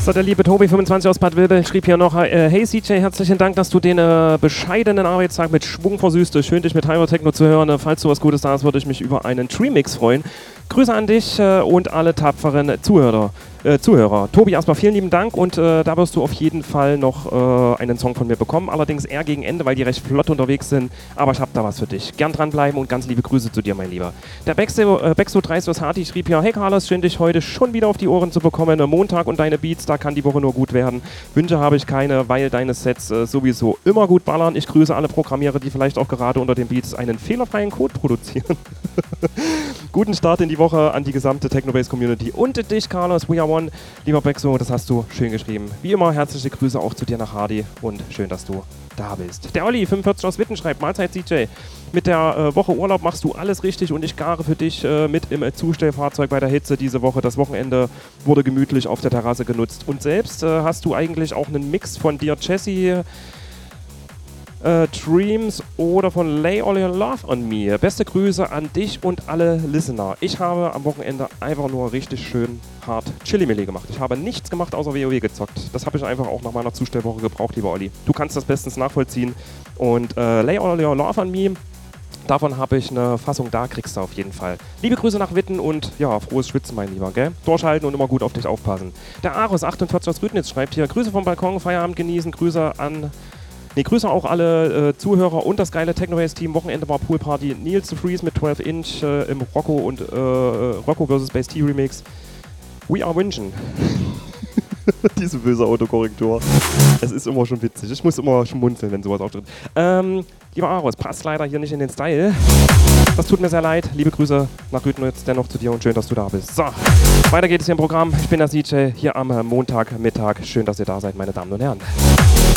So, der liebe Tobi25 aus Bad Vilbel schrieb hier noch, hey CJ, herzlichen Dank, dass du den bescheidenen Arbeitstag mit Schwung versüßt. Schön, dich mit Hyper Techno zu hören. Falls du was Gutes da hast, würde ich mich über einen Tremix freuen. Grüße an dich und alle tapferen Zuhörer. Tobi, erstmal vielen lieben Dank und da wirst du auf jeden Fall noch einen Song von mir bekommen. Allerdings eher gegen Ende, weil die recht flott unterwegs sind. Aber ich habe da was für dich. Gern dranbleiben und ganz liebe Grüße zu dir, mein Lieber. Der Bexo 30 aus Hati schrieb hier, hey Carlos, schön dich heute schon wieder auf die Ohren zu bekommen. Montag und deine Beats, da kann die Woche nur gut werden. Wünsche habe ich keine, weil deine Sets sowieso immer gut ballern. Ich grüße alle Programmierer, die vielleicht auch gerade unter den Beats einen fehlerfreien Code produzieren. Guten Start in die Woche an die gesamte Technobase-Community und dich, Carlos. We are one. Lieber Bexo, das hast du schön geschrieben. Wie immer, herzliche Grüße auch zu dir nach Hardy und schön, dass du da bist. Der Olli, 45 aus Witten, schreibt, Mahlzeit CJ. Mit der Woche Urlaub machst du alles richtig und ich gare für dich mit im Zustellfahrzeug bei der Hitze diese Woche. Das Wochenende wurde gemütlich auf der Terrasse genutzt. Und selbst hast du eigentlich auch einen Mix von dir, Jesse, Dreams oder von Lay All Your Love on Me. Beste Grüße an dich und alle Listener. Ich habe am Wochenende einfach nur richtig schön hart Chili-Milli gemacht. Ich habe nichts gemacht, außer WoW gezockt. Das habe ich einfach auch nach meiner Zustellwoche gebraucht, lieber Olli. Du kannst das bestens nachvollziehen. Und Lay All Your Love on Me, davon habe ich eine Fassung da, kriegst du auf jeden Fall. Liebe Grüße nach Witten und ja, frohes Schwitzen, mein Lieber, gell? Durchhalten und immer gut auf dich aufpassen. Der Aros, 48 aus Rüdnitz, schreibt hier, Grüße vom Balkon, Feierabend genießen, Grüße auch alle Zuhörer und das geile Technobase-Team. Wochenende war Poolparty. Nils the Freeze mit 12 Inch im Rocco und Rocco vs. Base T Remix. We are wünschen. Diese böse Autokorrektur. Es ist immer schon witzig. Ich muss immer schmunzeln, wenn sowas auftritt. Lieber Aros, passt leider hier nicht in den Style. Das tut mir sehr leid. Liebe Grüße nach Rüdnitz dennoch zu dir und schön, dass du da bist. So, weiter geht es hier im Programm. Ich bin der CJ hier am Montagmittag. Schön, dass ihr da seid, meine Damen und Herren.